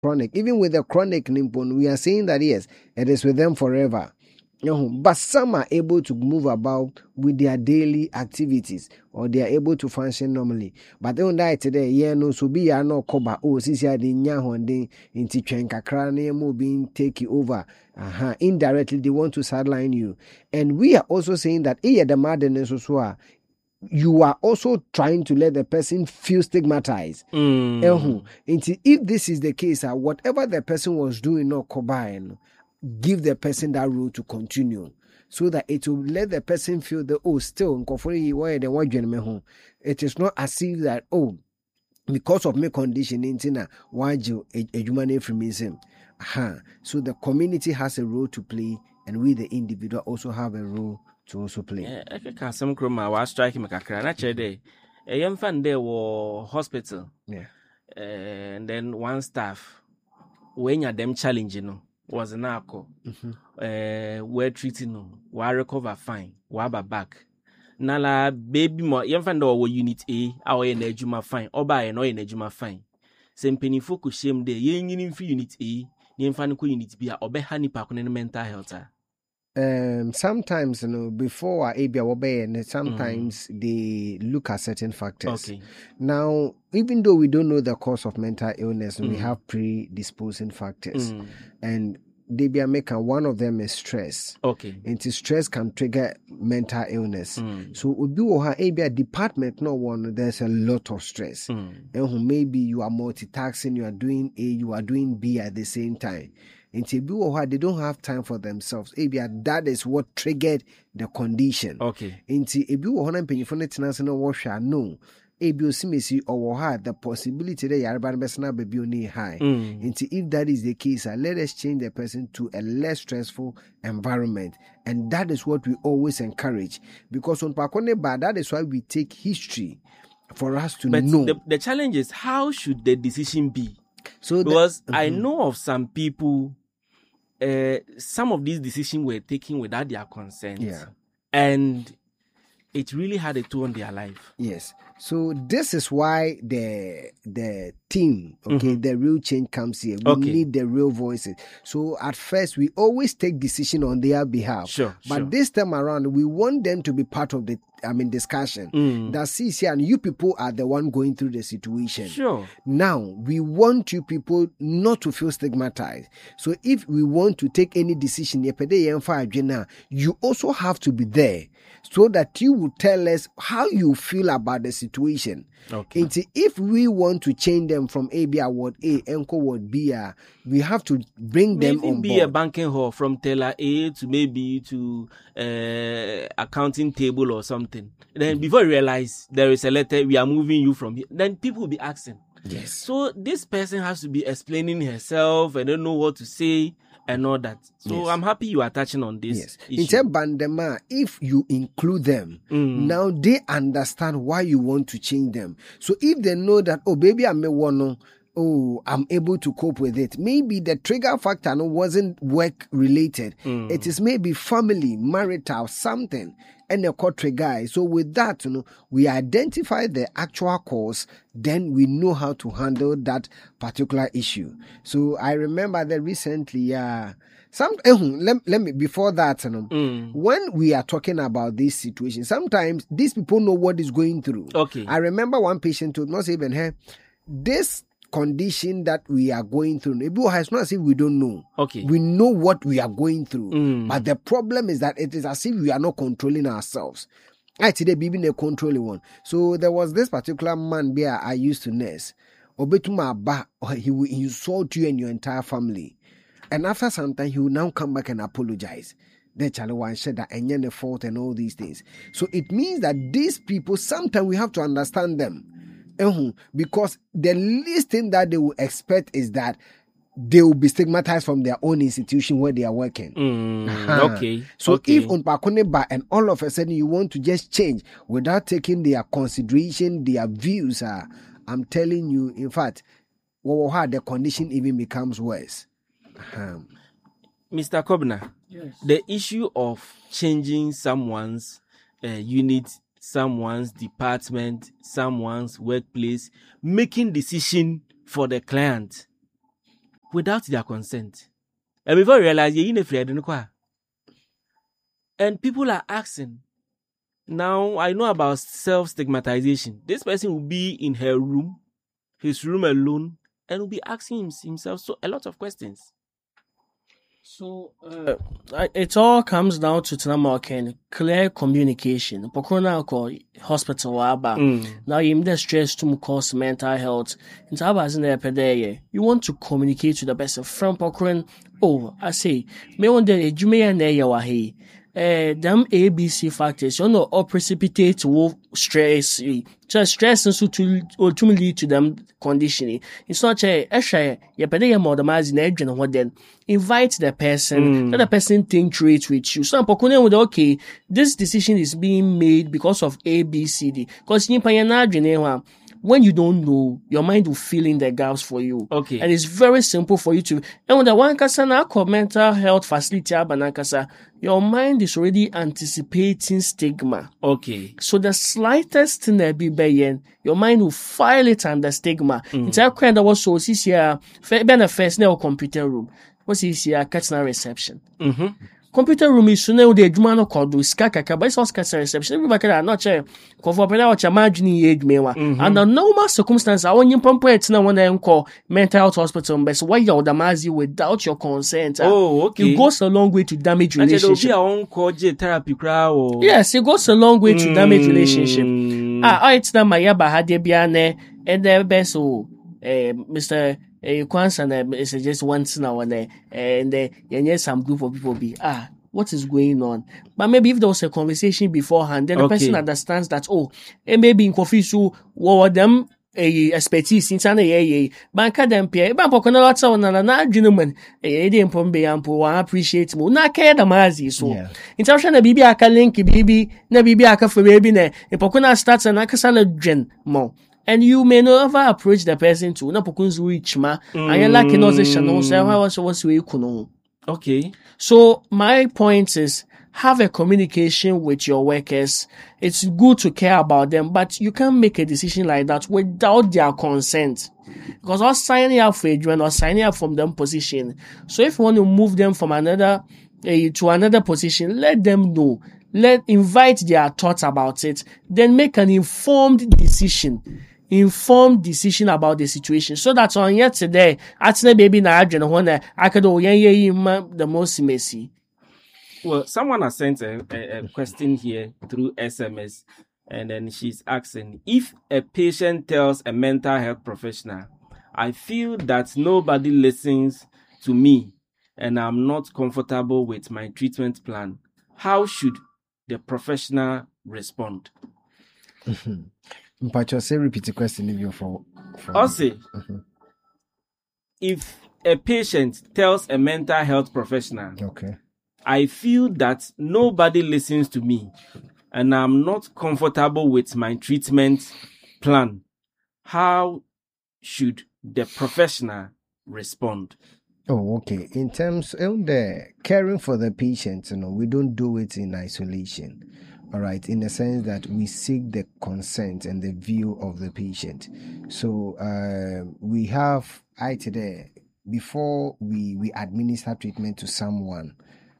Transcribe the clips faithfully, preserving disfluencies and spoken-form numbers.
chronic. Even with the chronic nimpon, we are saying that yes, it is with them forever. But some are able to move about with their daily activities, or they are able to function normally. But they don't die today, yeah, no, so be ya no koba, oh, since ya the nyahonde, inti chenka krane, mo being take you over. Uh-huh. Indirectly, they want to sideline you. And we are also saying that, eh, the madness also, you are also trying to let the person feel stigmatized. Mm. Uh-huh. Inti, if this is the case, uh, whatever the person was doing, no koba, give the person that role to continue, so that it will let the person feel that, oh, still, it is not as if that, oh, because of my condition, why you a human information. So the community has a role to play, and we, the individual, also have a role to also play. I can some chroma was striking Macacra, natural day. A young fan there was hospital. Yeah. And then one staff, when you're them challenging, you know, was an alcohol. Mm-hmm. Uh, we're treating no, we recover fine, we have back. Nala baby mo, young fan do unit A, our energy ma fine, or by no energy ma fine. Same penny focus shame day, yen in free unit A, young fan ko unit B, or be honey pack on mental health. Um, sometimes, you know, before A B A obey, and sometimes mm. they look at certain factors. Okay. Now, even though we don't know the cause of mental illness, mm. we have predisposing factors, mm. and they be making one of them is stress. Okay. And stress can trigger mental illness. Mm. So, we do have A B A department. No one, there's a lot of stress, mm. and maybe you are multitasking, you are doing A, you are doing B at the same time. In Tibu, they don't have time for themselves. That is what triggered the condition. Okay. In Tibu, Hona Penifone Tenasino Washer, no. Ebio Simisi or had the possibility that Yarban Besna baby knee high. Into if that is the case, uh, let us change the person to a less stressful environment. And that is what we always encourage. Because on Pakone Ba, that is why we take history for us to but know. The, the challenge is, how should the decision be? So because that, I mm-hmm. know of some people. Uh, some of these decisions were taken without their consent. Yeah. And it really had a toll on their life. Yes. So this is why the the team, okay, mm-hmm. the real change comes here. We okay. need the real voices. So at first, we always take decision on their behalf. Sure. But sure. this time around, we want them to be part of the, I mean, discussion. Mm. That sees here, and you people are the one going through the situation. Sure. Now, we want you people not to feel stigmatized. So if we want to take any decision, you also have to be there, so that you will tell us how you feel about the situation. Okay. And if we want to change them from A B A ward A, Enco ward B, we have to bring maybe them on be board. A banking hall from teller A to maybe to uh, accounting table or something. Then mm-hmm. before you realize there is a letter, we are moving you from here. Then people will be asking. Yes. So this person has to be explaining herself and don't know what to say and all that. So yes. I'm happy you are touching on this. Yes. issue. In terms bandema, if you include them, mm. now they understand why you want to change them. So if they know that, oh baby, I may want oh, I'm able to cope with it. Maybe the trigger factor no, wasn't work related. Mm. It is maybe family, marital, something. And a core trigger. So with that, you know, we identify the actual cause, then we know how to handle that particular issue. So I remember that recently, uh, some, uh, let, let me, before that, you know, mm. when we are talking about this situation, sometimes these people know what is going through. Okay. I remember one patient told not even her, this condition that we are going through, it's not as if we don't know. Okay. We know what we are going through. Mm. But the problem is that it is as if we are not controlling ourselves. I today be the controlling one. So there was this particular man there I used to nurse. Obetuma ba, he will insult you and your entire family. And after some time, he will now come back and apologize. The child one said that and the fault and all these things. So it means that these people, sometimes we have to understand them. Uh-huh. Because the least thing that they will expect is that they will be stigmatized from their own institution where they are working. Mm, uh-huh. Okay. So okay. if on Pakoneba and all of a sudden you want to just change without taking their consideration, their views, uh, I'm telling you, in fact, the condition even becomes worse. Uh-huh. Mister Kobna, yes. The issue of changing someone's uh, unit, someone's department, someone's workplace, making decision for the client. without their consent. And before you realize, you're in a free and people are asking. Now, I know about self-stigmatization. This person will be in her room, his room alone, and will be asking himself so a lot of questions. So uh, it all comes down to Tinamarken, clear communication. Pokona ko hospital waba. Mm. Now you the stress to cause mental health. In Tabas in the you want to communicate to the person from Pokron. Oh, I say, me one day you may ne yawahi. Uh, them A B C factors, you know, all precipitate wolf stress. Just stress and so to ultimately lead to them conditioning. It's not a esha, you better you modernize in edge and what then invite the person, Mm. let the person think through it with you. So I'm with okay, this decision is being made because of A B C D. Because you when you don't know, your mind will fill in the gaps for you. Okay. And it's very simple for you to, and when the one kasa na mental health facility abanakasa, your mind is already anticipating stigma. Okay. So the slightest thing that be bayen, your mind will file it under stigma. Mm. It's a kind of also this year, ben a first now computer room. What's this here? Catching reception. Mm-hmm. Computer room is soon the Jumano called skaka, but it's also catching reception. Everybody can not share. For what imagining age mewa. Under normal circumstances, I want you pump it now when I call mental health hospital, but why you're the mazi without your consent. Oh, okay. It goes a long way to damage relationship. Therapy crowd. Yes, it goes a long way to damage relationship. Mm. Ah, I it's not my yaba had biane and the best oh, eh, Mister Eh, Kwanzaa is just once now and then, and then uh, some group of people be ah, what is going on? But maybe if there was a conversation beforehand, then the Okay. person understands that oh, and maybe in coffee so what them a expertise in sana ye banka them pay ban pokona lots on na na gentleman eh dey impom be ampo wa appreciate mo na care the mazi so Yeah. in terms na bibi aka link bibi na bibi aka for baby na pokona starts na kasa na gen mo. And you may never approach the person to na pokunzu reach ma and you like no session no say how was was we kuno. Okay. So my point is have a communication with your workers. It's good to care about them, but you can't make a decision like that without their consent. Because us signing up for a joint or signing up from them position. So if you want to move them from another uh, to another position, let them know. Let invite their thoughts about it. Then make an informed decision. Informed decision about the situation. So that on yet today, at the baby na adwene ho na akado yen yen the most messy. Well, someone has sent a, a, a question here through S M S, and then she's asking if a patient tells a mental health professional, I feel that nobody listens to me and I'm not comfortable with my treatment plan. How should the professional respond? But you say repeat the question if you're for. for Also, mm-hmm. if a patient tells a mental health professional, Okay. I feel that nobody listens to me and I'm not comfortable with my treatment plan, how should the professional respond? Oh, okay. In terms of the caring for the patient, you know, we don't do it in isolation. All right, in the sense that we seek the consent and the view of the patient. So uh, we have I today before we we administer treatment to someone.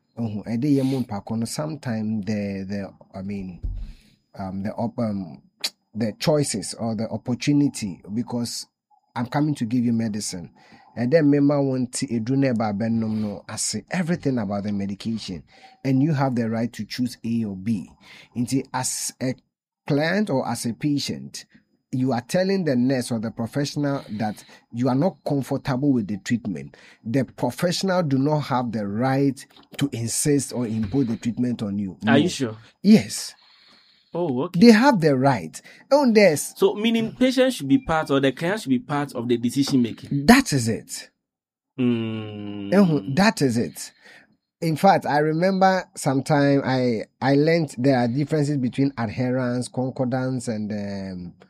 Sometimes the the I mean um the um the choices or the opportunity, because I'm coming to give you medicine. And then member want to no I say everything about the medication, and you have the right to choose A or B. Into as a client or as a patient, you are telling the nurse or the professional that you are not comfortable with the treatment. The professional do not have the right to insist or impose the treatment on you. Are No. you sure? Yes. Oh, okay. They have the right. On this, So, meaning patient should be part or the client should be part of the decision making. that is it. Mm. Eh, That is it. In fact, I remember sometime I I learned there are differences between adherence, concordance, and um,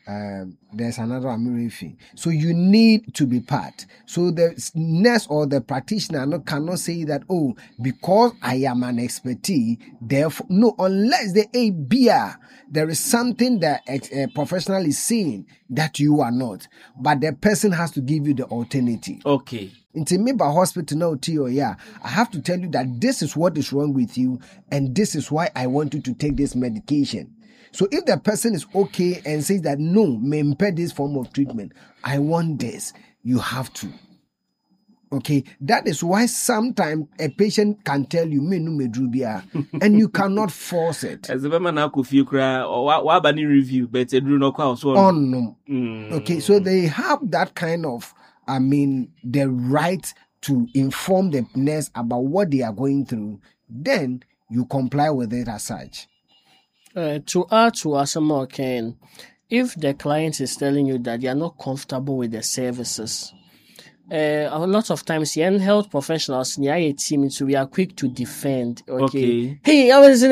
um, there's another Amirifi. So you need to be part. So the nurse or the practitioner no, cannot say that, oh, because I am an expertise, therefore, no, unless the A B R, there is something that a, a professional is saying that you are not. But the person has to give you the alternative. Okay. Into me by hospital now, Tio, yeah, I have to tell you that this is what is wrong with you, and this is why I want you to take this medication. So if the person is okay and says that no, may impair this form of treatment, I want this, you have to. Okay, that is why sometimes a patient can tell you, me no me drubia, and you cannot force it. As the man now could feel cry or what any review, but it do not cause Oh no. Mm. Okay, so they have that kind of, I mean, the right to inform the nurse about what they are going through. Then you comply with it as such. Uh, to add to Asamo Ken, if the client is telling you that they are not comfortable with the services, uh, a lot of times, young health professionals, near team, so we are quick to defend. Okay. Okay. Hey, I was in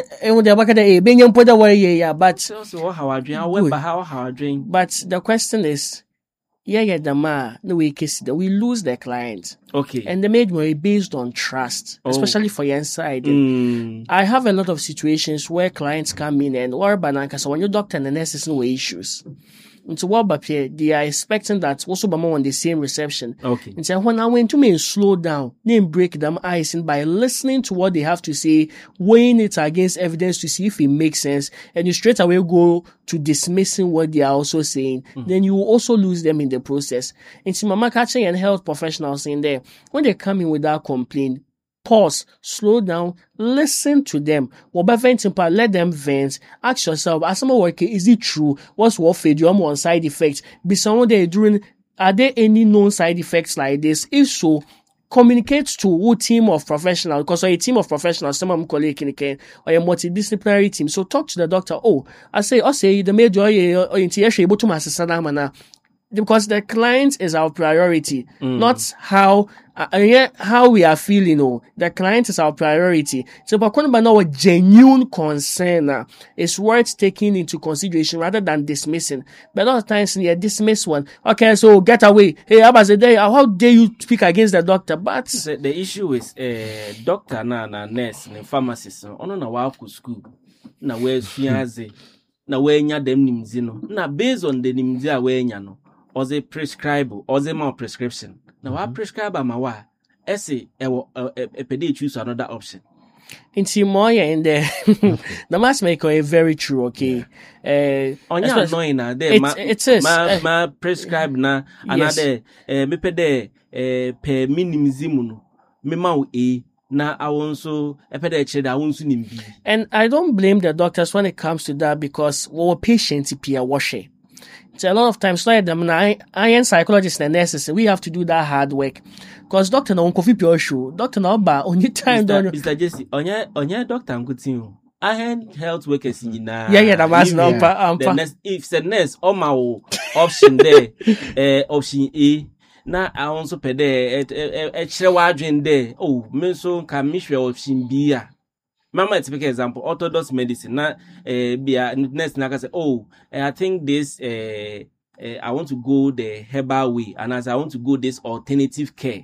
a but So how I drink, I went by how how I drink. but the question is, yeah, yeah, the ma, no we kiss that we lose the client, Okay. and they made money based on trust, Oh. especially for your side. Mm. I have a lot of situations where clients come in and or banana so when your doctor and the nurses no issues. Into what but they are expecting that also be on the same reception. Okay. And so when I went to me slow down, then break them ice and by listening to what they have to say, weighing it against evidence to see if it makes sense, and you straight away go to dismissing what they are also saying, mm. then you will also lose them in the process. And so mama catching and health professionals in there, when they come in without complaint, pause, slow down, listen to them. What venting part, let them vent. Ask yourself, as someone working, is it true? What's what fade you on side effects? Be someone there doing, are there any known side effects like this? If so, communicate to a team of professionals, because a team of professionals, some of them call it or a multidisciplinary team. So talk to the doctor. Oh, I say, I say the major or interior able to master because the client is our priority, mm. not how uh, how we are feeling. Oh, the client is our priority. So, but when a genuine concern uh, is worth taking into consideration rather than dismissing. But a lot of times, you dismiss one. Okay, so get away. Hey, how about the day? How dare you speak against the doctor? But the, the issue is, uh, doctor na na nurse na pharmacist. Ono na wa ku school na we fiaze na we nya dem nimzi no. Na based on the nimzi a we nya no. Or they prescribe or they more prescription. Now I prescribe my wa essay a pedi choose another option. In Timoya in there the mass maker is very true, okay. Uh on your annoying na there it is ma ma prescribe na another uh me pede uh per minimum no me ma e na I also a pede chere I want nimbi. And I don't blame the doctors when it comes to that because our patients peer washe. So a lot of times, like them, I, I am psychologists and nurses, we have to do that hard work. Because doctor no coffee pure show, doctor no ba only time don't. Mister Jesse, on your on your doctor I'm good I had health workers in na. Yeah, yeah, that was no pa. If the nurse on my option there, uh, option A. Na I also pay there, a share wardrobe there. Oh, me so can miss your option B. Mama, it's a big example. Orthodox medicine. Na eh, be a next na say, oh, eh, I think this. Eh, eh, I want to go the herbal way, and as I want to go this alternative care.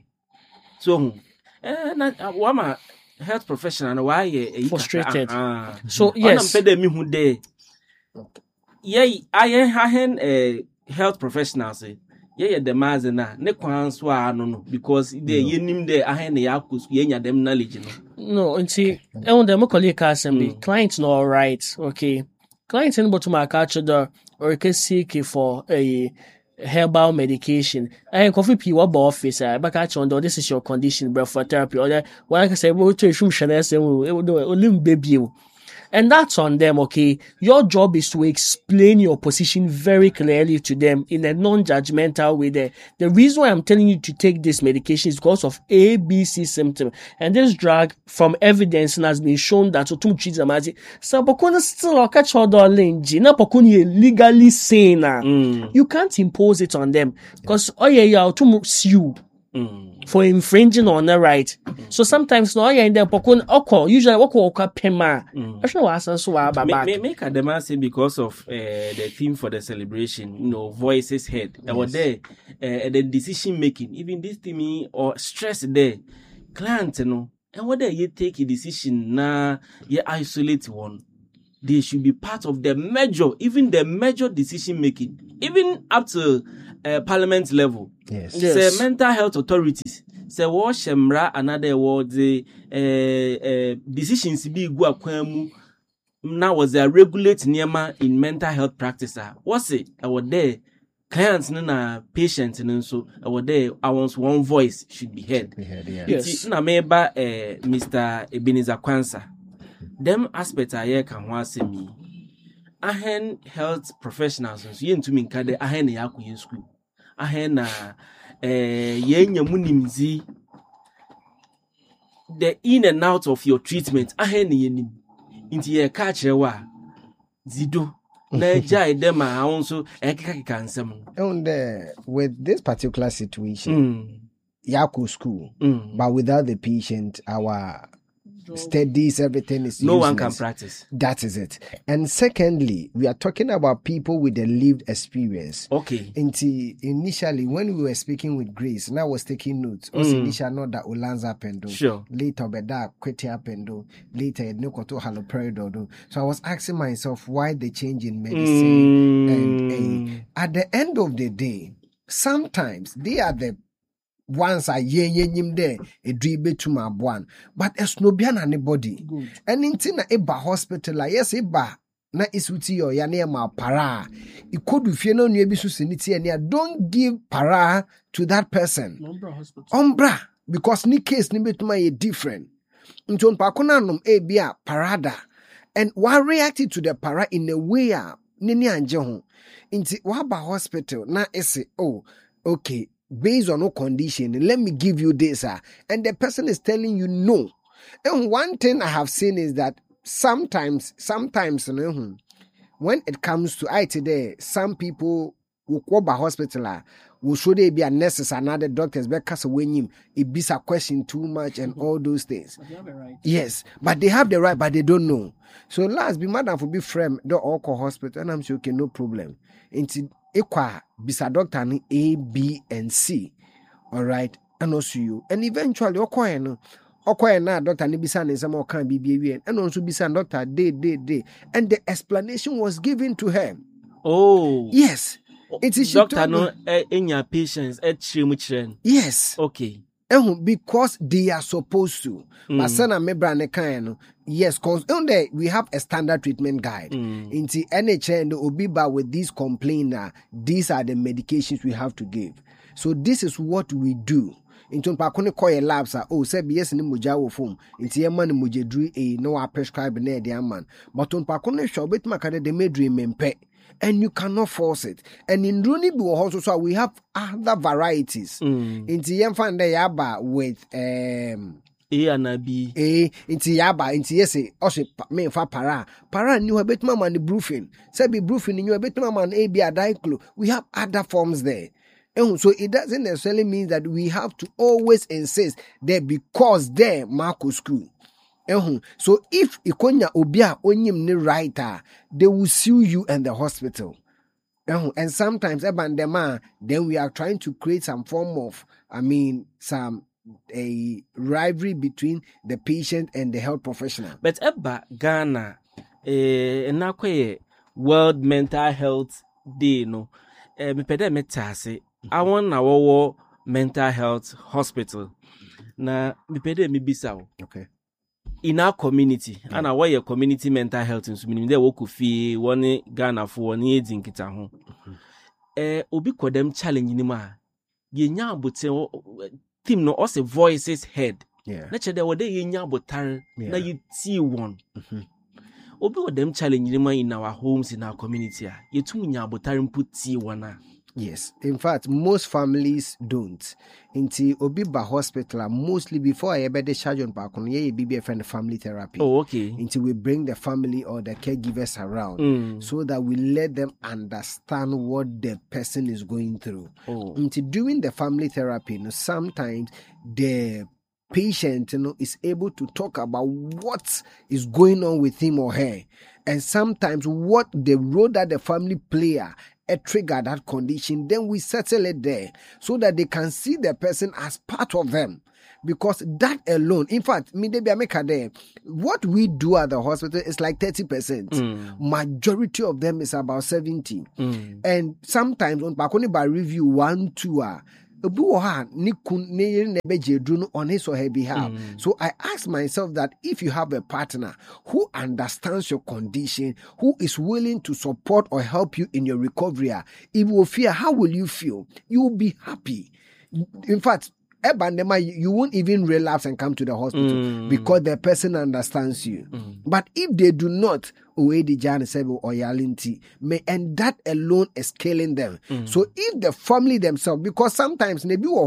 So, eh, na one my health professional, why eh, frustrated. Uh, so yes. I'm me who there. Yeah, I have eh health professionals. Eh. Yeah, yeah, the mazena ne kwan so ano no because they yenim there ahen na yakos yenya them knowledge no. No, nti e won dem colleague assembly client no all right, okay. Client in bottom my catch the or can seek for a herbal medication. I coffee p what office I back at on this is your condition bro for therapy or what I can say we to show share say we lim baby. And that's on them, okay? Your job is to explain your position very clearly to them in a non-judgmental way there. The reason why I'm telling you to take this medication is because of A, B, C symptom. And this drug, from evidence, has been shown that to treat them as so pokuna still catch all the lenji. Na pokuni legally sane. You can't impose it on them. Because, oh yeah, yeah, to sue. Mm. for infringing on the right. So sometimes no yeah in the pokun oko usually oko oko pema. I should know asan so wa Make, back. make, make a demand say because of uh, the theme for the celebration, you know, voices heard. I was there, uh, the decision making, even this thing or stress there, client, you know, and whether you take a decision now, you isolate one. They should be part of the major, even the major decision making, even up to uh, parliament level. Yes. Yes. Say mental health authorities. Say what shemra another word the uh, uh, decisions be go akwamu. Now was a regulate niema in mental health practice. What's it? I was there. Clients na patients and so I was there. I want one voice should be heard. We had, yeah. Yes. Na meba uh, Mister Ebenezer Kwanza. Them aspects are here can one say me. Ahen health professionals so yen to me kade ahen ya ku yin school. Ahen na eh yen yamunimzi the in and out of your treatment. Ahen yen into ye catch wa zido. Na jai them also ekeka kansem. And uh, with this particular situation, Mm. Yaku school, Mm. but without the patient, our studies, everything is No one can useless. practice. That is it. And secondly, we are talking about people with a lived experience. Okay. Until initially, when we were speaking with Grace, and I was taking notes. Also, Mm. initially, not that Olanza Pendo. Sure. Later, Beda Kwetia Pendo. Later, Nukoto Haloperidol. So I was asking myself why the change in medicine. Mm. And uh, at the end of the day, sometimes they are the once I ye ye him there a dribe to my one, but it's no bian anybody. Good. And in tina eba hospital, yes, eba na isuti or ya ma para. It could be fiano new bisu and don't give para to that person. Number hospital. Umbra, because ni case ni betuma different. Unton pakuna num e bia parada. And one reacted to the para in a way nini anje ho. Inti waba hospital na ese oh okay. Based on no condition, let me give you this, uh, and the person is telling you no. And one thing I have seen is that sometimes, sometimes, you know, when it comes to I today, some people will go by hospital, uh, will show they be a nurses and other doctors because when you it be a question too much and all those things. But you have it right. Yes, but they have the right, but they don't know. So last be madam for be friend the Oko hospital, and I'm sure okay, no problem. Into Equa bisa doctor ni A, B, and C. All right, and also you, and eventually Okoye no, Okoye na doctor ni bisa ni some can be B, and also bisa doctor day, day, day, and the explanation was given to her. Oh. Yes, it is she Doctor told no me- eh, in your patients eh chimuchen. Yes. Okay. Eh, because they are supposed to. Mm. But sana mebra ne kan no. Yes, cause on there we have a standard treatment guide. Mm. Into N H N the Obiba with this complainer, these are the medications we have to give. So this is what we do. Into pakone koye labs are oh say yes ni moja wo form. Into ye man moje dru a no a prescribe na de man. But on pakone show bit makade de medri mempe. And you cannot force it. And in Rooney also, so we have other varieties. Mm. Into yem find the yaba with um A and B. eh into yaba into yes also me fa para para new a bit mama ni brufen. Say be brufen new a bit mama a be a diclo. We have other forms there. And so it doesn't necessarily mean that we have to always insist that because there Marco school. Uh-huh. So if ikonya obia onyim ni writer, they will sue you and the hospital. Uh-huh. And sometimes abandema, then we are trying to create some form of, I mean, some a rivalry between the patient and the health professional. But eba Ghana eh na kwe World Mental Health Day no. Eh me pede metase. I want na wo mental health hospital. Na me pede me bisa wo. Okay. In our community, and our your community mental health and so meaning there work fi one Ghana for one year in kita ho. Eh obi ko dem challenge ni ma. Ye nya aboten team no us voices head. Yeah. Na che there wode ye nya abotar na Yeah. you see one. Mhm. Obi wo dem challenge ni ma in our homes in our community a. Ye tum nya abotar put see one a. Yes. In fact, most families don't. Until obi ba hospital, mostly before I ever discharge on back on ye be a friend family therapy. Oh, okay. Until we bring the family or the caregivers around, Mm. so that we let them understand what the person is going through. Oh. Until doing the family therapy, you know, sometimes the patient, you know, is able to talk about what is going on with him or her, and sometimes what the role that the family player a trigger that condition. Then we settle it there so that they can see the person as part of them. Because that alone, in fact, me they be make there. What we do at the hospital is like thirty percent. Mm. Majority of them is about seventy. Mm. And sometimes on only by review one, two are. On his or her behalf. Mm. So I ask myself that if you have a partner who understands your condition, who is willing to support or help you in your recovery, if you fear, how will you feel? You will be happy. In fact, you won't even relapse and come to the hospital Mm. because the person understands you. Mm. But if they do not, or yalinti may and that alone is killing them. Mm. So if the family themselves, because sometimes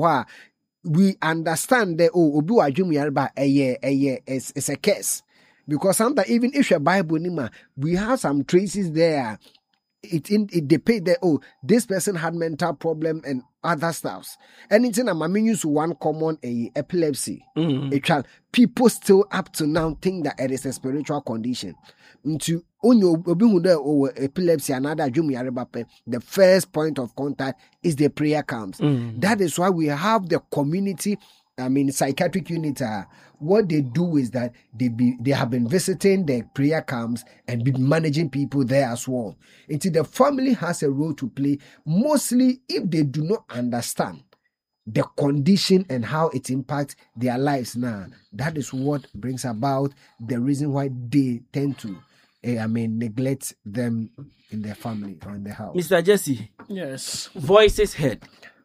we understand that oh obi wa dwum yarba eye eye is is a curse, because sometimes even if your Bible nima, we have some traces there. It in it depend that oh this person had mental problem and other stuffs. Anything I'm mean use one common a epilepsy. Mm. A child, people still up to now think that it is a spiritual condition. Into only or epilepsy another the first point of contact is the prayer camps. Mm. That is why we have the community. I mean, psychiatric unit. Uh, what they do is that they be they have been visiting the prayer camps and been managing people there as well. Until the family has a role to play. Mostly, if they do not understand the condition and how it impacts their lives now, that is what brings about the reason why they tend to, uh, I mean, neglect them in their family or in the house. Mister Jesse. Yes. Voices heard.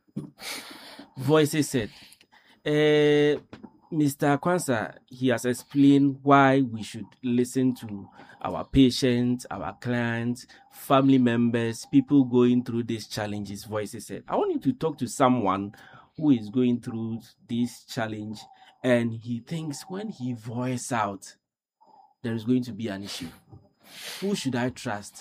Voices heard. Uh, Mister Kwanzaa, he has explained why we should listen to our patients, our clients, family members, people going through these challenges. Voices said, I want you to talk to someone who is going through this challenge and he thinks when he voice out, there is going to be an issue. Who should I trust?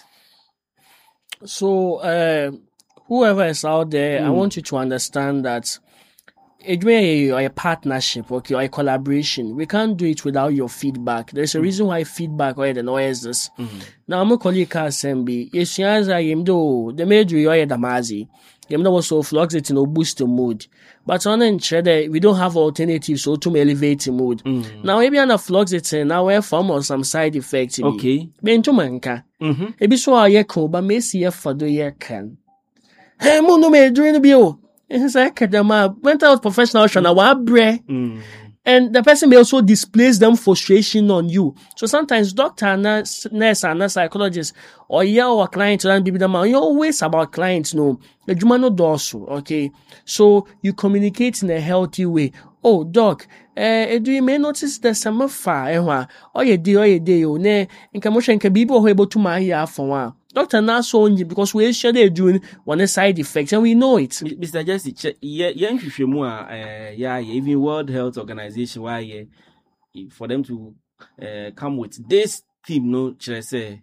So, uh, whoever is out there, mm. I want you to understand that it may or a partnership, okay, or a collaboration. We can't do it without your feedback. There's a mm. reason why feedback or the noise this. Mm-hmm. Now I'm a colleague assembly. Yes, yes, I am do the major or the mazi. You know also fluoxetine or boost the mood. But on the we don't have alternatives so to elevate the mood. Mm. Now maybe on a fluoxetine now we form on some side effects. Okay. Bento manka. Mm-hmm. Ebi so aye ko ba mesi for do ye can. Hey mo no me during the bio. It's like a mental health professional mm. and the person may also displace them frustration on you. So sometimes doctor, nurse, nurse and psychologist or yeah or client and be them you always about clients no. The no dosu, okay. So you communicate in a healthy way. Oh doc, eh, do you may notice there's some far eh oh ye day or ye day oh ne in commotion can be able to my here for one. Doctor Naso only because we sure they're doing one side effects and we know it. Mister Jesse, yeah, yeah, yeah, even World Health Organization, why yeah, for them to uh, come with this theme, no, say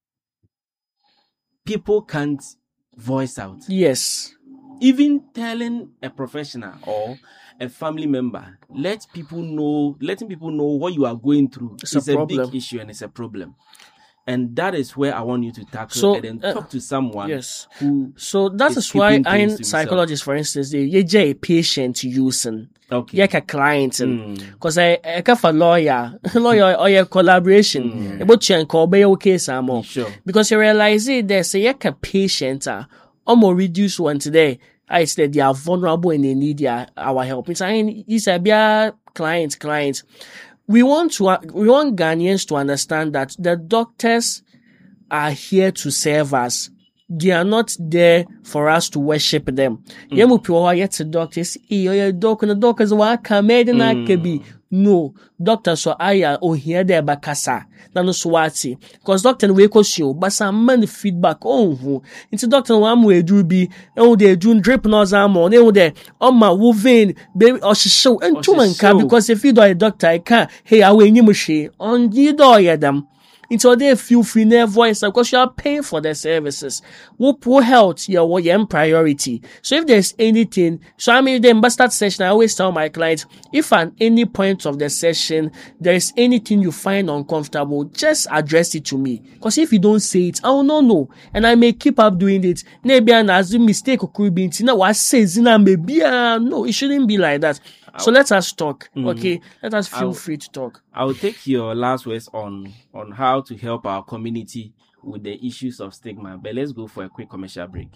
people can't voice out. Yes. Even telling a professional or a family member, let people know, letting people know what you are going through it's is a, a big issue and it's a problem. And that is where I want you to tackle so, and then uh, talk to someone yes. who. So that is, is why I'm psychologist, for instance, they you a patient using. Okay. Like a client, because mm. I I can for lawyer, lawyer or your collaboration. About you and call be okay some more. Sure. Because you realize it, there's a like a patient, uh, or more reduce one today. I said they are vulnerable and they need their, our help. It's saying it's a be client, client. We want to, uh, we want Ghanaians to understand that the doctors are here to serve us. they are not there for us to worship them. Yemu piwa yet doctors, e or doctor the doctors wa kamedi na kebi. No, doctor so aya o here there bakasa. Nano swati. Because doctor we kosio, but some man feedback oh into doctor one way do be oh they do drip nose amon, they there on my woven baby or she show and two man can because if you do a doctor I can't hey I will nimushi on you do them. Until they feel free their voice because you are paying for their services. Whoop health your your priority. So if there's anything, so I mean the ambassador session, I always tell my clients, if at any point of the session there is anything you find uncomfortable, just address it to me. Because if you don't say it, I will not know. And I may keep up doing it. Maybe an as a mistake could be no, I say maybe no, it shouldn't be like that. So let us talk, mm. okay? Let us feel I'll, free to talk. I'll take your last words on, on how to help our community with the issues of stigma. But let's go for a quick commercial break.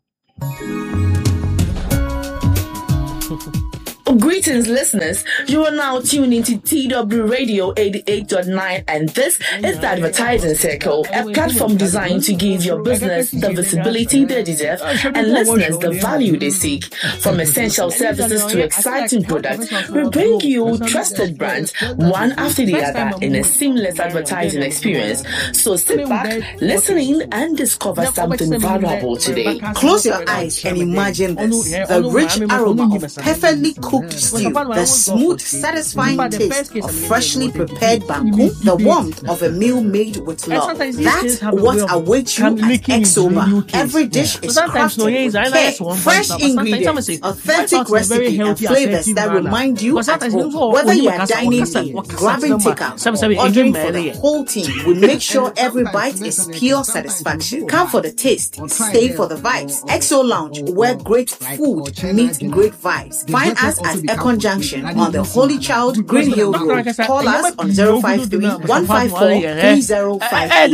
Greetings, listeners. You are now tuned into T W Radio eighty-eight point nine, and this is the Advertising Circle, a platform designed to give your business the visibility they deserve and listeners the value they seek. From essential services to exciting products, we bring you trusted brands, one after the other, in a seamless advertising experience. So sit back, listen in, and discover something valuable today. Close your eyes and imagine this: the rich aroma of perfectly cooked stew, the smooth, satisfying taste of freshly prepared banku, the warmth of a meal made with love. That's what awaits you at Exoba. Every dish is crafted with care, fresh ingredients, authentic recipe, and flavors that remind you at home. Whether you are dining in, grabbing takeout, or ordering for the whole team, we make sure every bite is pure satisfaction. Come for the taste, stay for the vibes. Exo Lounge, where great food meets great vibes. Find us at Econ Junction on the Holy Child Green Hill Road. Call us on zero five three, one five four, three zero five eight.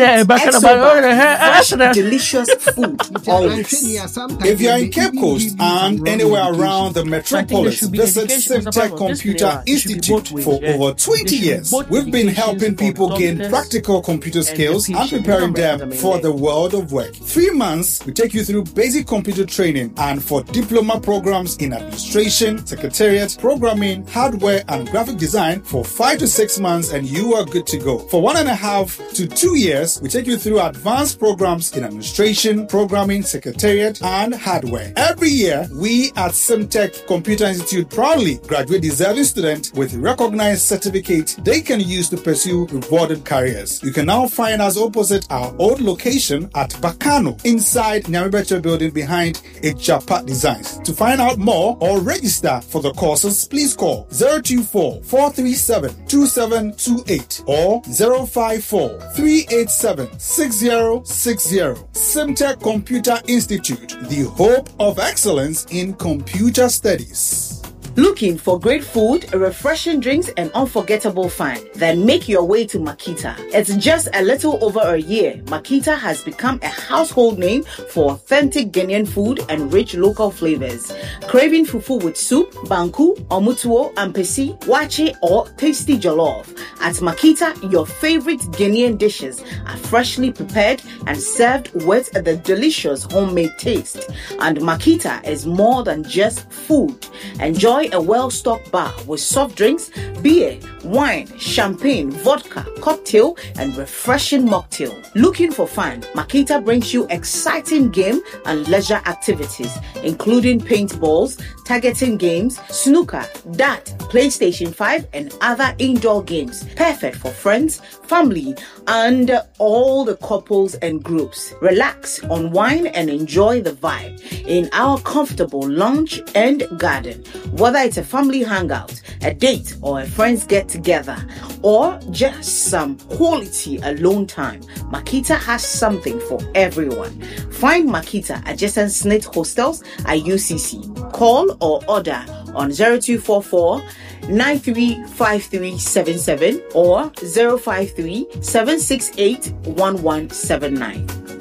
Exo, fresh, delicious food always. If you are in Cape Coast and anywhere around the metropolis, visit Simtech Computer Institute. For over twenty years, we've been helping people gain practical computer skills and preparing them for the world of work. Three months, we take you through basic computer training, and for diploma programs in administration, secretariat, programming, hardware, and graphic design for five to six months, and you are good to go. For one and a half to two years, we take you through advanced programs in administration, programming, secretariat, and hardware. Every year, we at Simtech Computer Institute proudly graduate deserving students with recognized certificates they can use to pursue rewarded careers. You can now find us opposite our old location at Bakano, inside Nyamibecho building behind Echapa Designs. To find out more or register for the courses, please call zero two four, four three seven, two seven two eight or zero five four, three eight seven, six zero six zero. Simtech Computer Institute, the hope of excellence in computer studies. Looking for great food, refreshing drinks, and unforgettable fun? Then make your way to Makita. It's just a little over a year. Makita has become a household name for authentic Ghanaian food and rich local flavors. Craving fufu with soup, banku, omutuo, ampesi, wache, or tasty jollof? At Makita, your favorite Ghanaian dishes are freshly prepared and served with the delicious homemade taste. And Makita is more than just food. Enjoy a well-stocked bar with soft drinks, beer, wine, champagne, vodka, cocktail, and refreshing mocktail. Looking for fun? Makita brings you exciting game and leisure activities, including paintballs, targeting games, snooker, dart, PlayStation five, and other indoor games. Perfect for friends, family, and all the couples and groups. Relax, unwind, and enjoy the vibe in our comfortable lounge and garden. Whether it's a family hangout, a date, or a friends get together, or just some quality alone time, Makita has something for everyone. Find Makita adjacent Snit Hostels at U C C. Call or order on zero two four four, nine three five three seven seven or zero five three, seven six eight, one one seven nine.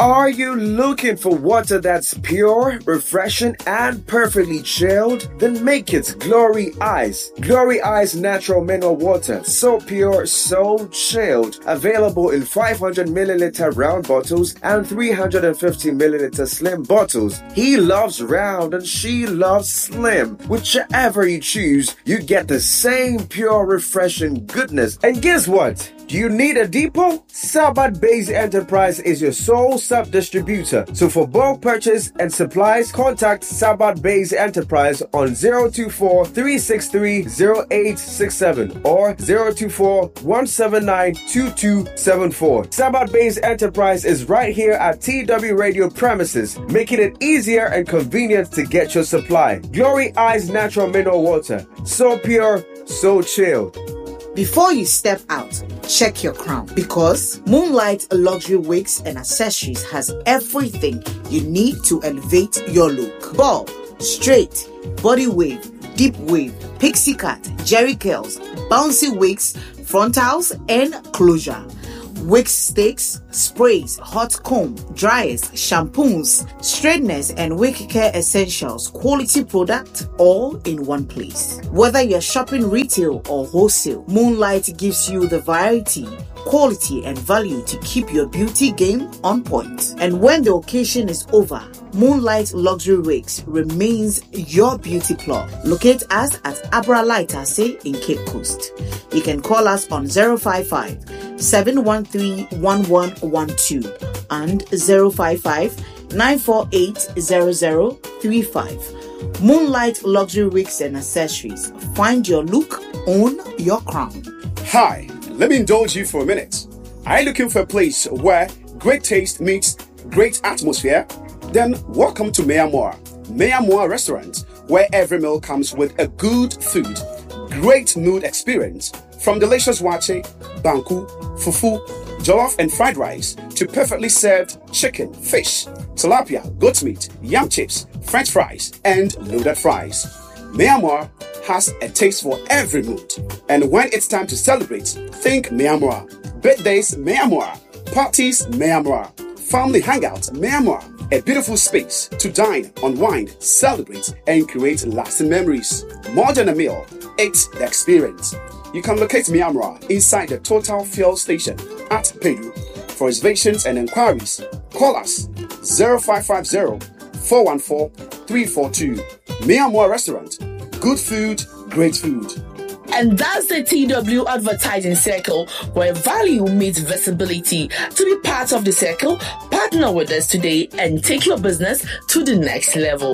Are you looking for water that's pure, refreshing, and perfectly chilled? Then make it Glory Ice. Glory Ice natural mineral water. So pure, so chilled. Available in five hundred milliliter round bottles and three hundred fifty milliliter slim bottles. He loves round and she loves slim. Whichever you choose, you get the same pure, refreshing goodness. And guess what? Do you need a depot? Sabat Base Enterprise is your sole sub-distributor. So for bulk purchase and supplies, contact Sabat Base Enterprise on zero two four, three six three, zero eight six seven or zero two four, one seven nine, two two seven four. Sabat Base Enterprise is right here at T W Radio premises, making it easier and convenient to get your supply. Glory Eyes Natural Mineral Water. So pure, so chilled. Before you step out, check your crown, because Moonlight Luxury Wigs and Accessories has everything you need to elevate your look. Bob, straight, body wave, deep wave, pixie cut, jerry curls, bouncy wigs, frontals, and closure. Wig sticks, sprays, hot comb, dryers, shampoos, straighteners, and wig care essentials. Quality product all in one place. Whether you're shopping retail or wholesale, Moonlight gives you the variety, quality, and value to keep your beauty game on point. And when the occasion is over, Moonlight Luxury Wigs remains your beauty plug. Locate us at Abra Lightase in Cape Coast. You can call us on zero five five, seven one three, one one one two and zero five five, nine four eight, zero zero three five. Moonlight Luxury Wigs and Accessories. Find your look, own your crown. Hi, let me indulge you for a minute. Are you looking for a place where great taste meets great atmosphere? Then welcome to Meyamoa. Meyamoa Restaurant, where every meal comes with a good food, great mood experience, from delicious wache, banku, fufu, jollof and fried rice to perfectly served chicken, fish, tilapia, goat meat, yam chips, french fries, and loaded fries. Meyamoa has a taste for every mood. And when it's time to celebrate, think Meyamoa. Birthdays, Meyamoa. Parties, Meyamoa. Family hangouts, Meyamoa. A beautiful space to dine, unwind, celebrate, and create lasting memories. More than a meal, it's the experience. You can locate Meyamoa inside the Total Fuel Station at Peru. For reservations and inquiries, call us zero five five zero, four one four, three four two. Meyamoa Restaurant. Good food, great food. And that's the T W Advertising Circle, where value meets visibility. To be part of the circle, partner with us today and take your business to the next level.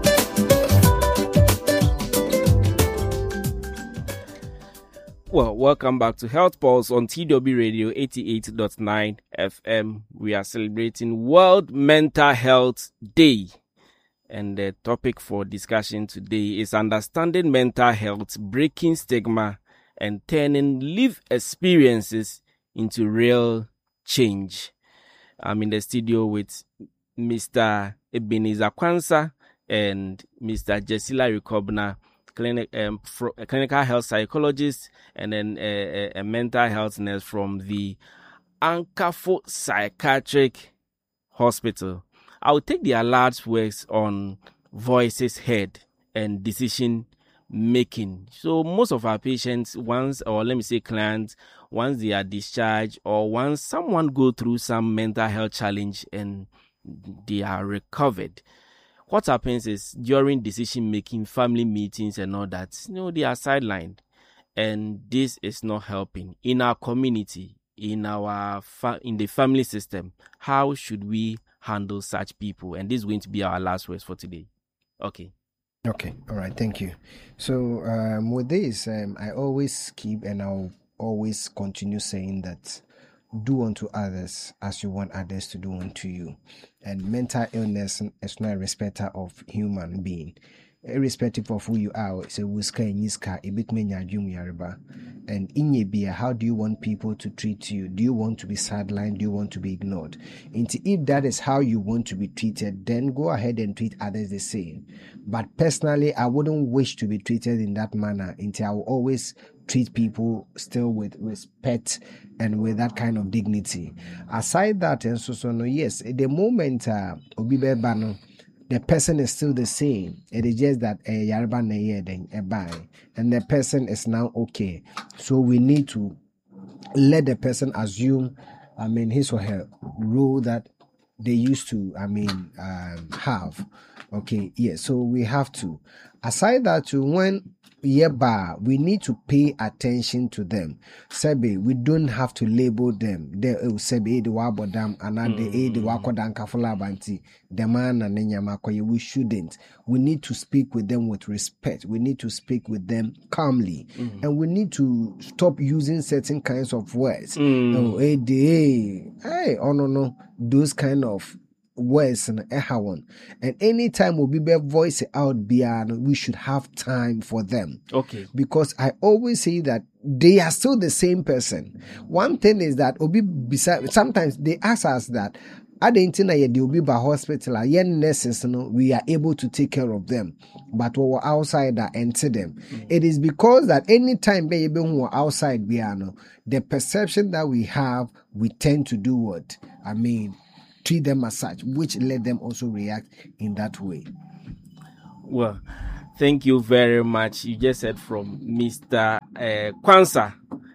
Well, welcome back to Health Pulse on T W Radio eighty-eight point nine F M. We are celebrating World Mental Health Day. And the topic for discussion today is understanding mental health, breaking stigma, and turning lived experiences into real change. I'm in the studio with Mister Ebenezer Kwanzaa and Mister Jesila Rikobna, clinic, um, fro- a clinical health psychologist, and then a, a, a mental health nurse from the Ankafo Psychiatric Hospital. I'll take their large works on voices heard and decision making. So most of our patients, once, or let me say clients, once they are discharged or once someone go through some mental health challenge and they are recovered, what happens is during decision making, family meetings and all that, you know, they are sidelined, and this is not helping in our community, in our fa- in the family system. How should we handle such people? And this is going to be our last words for today. Okay. Okay. All right. Thank you. So um, with this, um, I always keep and I'll always continue saying that do unto others as you want others to do unto you. And mental illness is not a respecter of human being. Irrespective of who you are, it's a wuska and yiska, a bit menya jum yareba. And in Yebia, how do you want people to treat you? Do you want to be sidelined? Do you want to be ignored? And if that is how you want to be treated, then go ahead and treat others the same. But personally, I wouldn't wish to be treated in that manner. Until I will always treat people still with respect and with that kind of dignity. Aside that, and so so no, yes, at the moment, uh, Obibe Bano, the person is still the same. It is just that a yarba na ye then a buy, and the person is now okay. So we need to let the person assume, I mean, his or her role that they used to, I mean, um, have. Okay, yeah. So we have to. Aside that, to when Yeba, we need to pay attention to them. Sebe, we don't have to label them. They oh, Sebe, the wabodam, and the the wakodan kafula banti, the man and Nenyamakoye. We shouldn't. We need to speak with them with respect. We need to speak with them calmly, mm-hmm. and we need to stop using certain kinds of words. Mm. Oh, hey, hey, hey, oh no, no, those kind of words and ehawan. And anytime we be voice out beyond, we should have time for them. Okay. Because I always say that they are still the same person. One thing is that obi beside sometimes they ask us that I didn't think that they will be by hospital, yen nurses, you know, we are able to take care of them. But we were outside that enter them. Mm-hmm. It is because that anytime baby who are outside Biano, the perception that we have, we tend to do what? I mean, treat them as such, which let them also react in that way. Well, thank you very much. You just said from Mister Uh, Kwansa,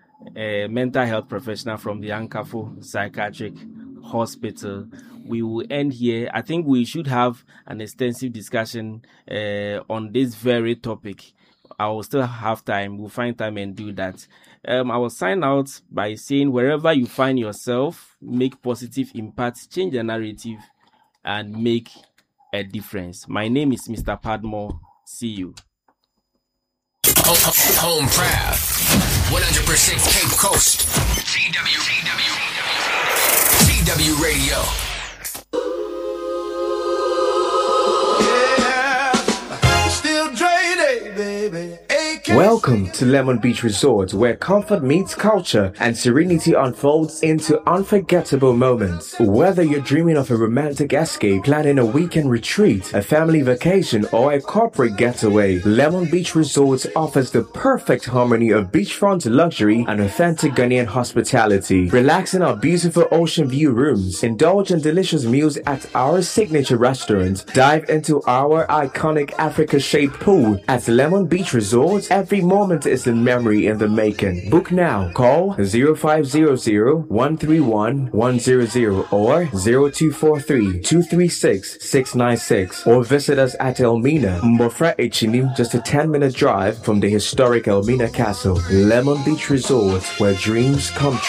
a mental health professional from the Ankafo Psychiatric Hospital. We will end here. I think we should have an extensive discussion uh, on this very topic. I will still have time. We'll find time and do that. Um, I will sign out by saying wherever you find yourself, make positive impact, change the narrative, and make a difference. My name is Mister Padmore. See you. Home, home proud. one hundred percent Cape Coast. C W, C W, C W Radio. Yeah, still Dre Day, baby. Welcome to Lemon Beach Resort, where comfort meets culture and serenity unfolds into unforgettable moments. Whether you're dreaming of a romantic escape, planning a weekend retreat, a family vacation, or a corporate getaway, Lemon Beach Resort offers the perfect harmony of beachfront luxury and authentic Ghanaian hospitality. Relax in our beautiful ocean view rooms, indulge in delicious meals at our signature restaurant, dive into our iconic Africa-shaped pool at Lemon Beach Resort. Every moment is a memory in the making. Book now. Call zero five zero zero, one three one, one zero zero or zero two four three, two three six, six nine six or visit us at Elmina, Mbofra Echini, just a ten minute drive from the historic Elmina Castle. Lemon Beach Resort, where dreams come true.